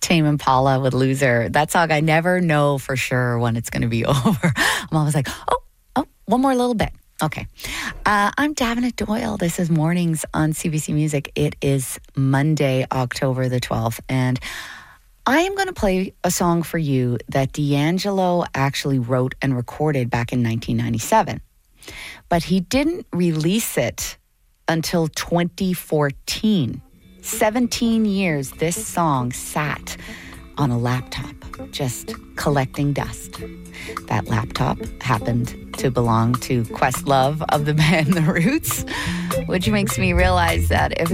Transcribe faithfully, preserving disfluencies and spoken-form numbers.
Tame Impala with Loser. That song, I never know for sure when it's going to be over. I'm always like, oh, oh, one more little bit. Okay. Uh, I'm Davenant Doyle. This is Mornings on C B C Music. It is Monday, October the twelfth, and I am going to play a song for you that D'Angelo actually wrote and recorded back in nineteen ninety-seven. But he didn't release it until twenty fourteen. seventeen years this song sat on a laptop, just collecting dust. That laptop happened to belong to Questlove of the band The Roots, which makes me realize that if